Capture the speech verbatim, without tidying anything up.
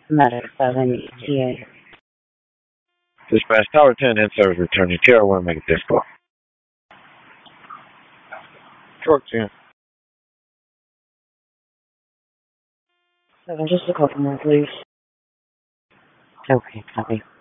Medic seven E T A. Dispatch Tower ten, in service returning. T R one, make it difficult. Truck ten. Seven, just a couple more, please. Okay, copy.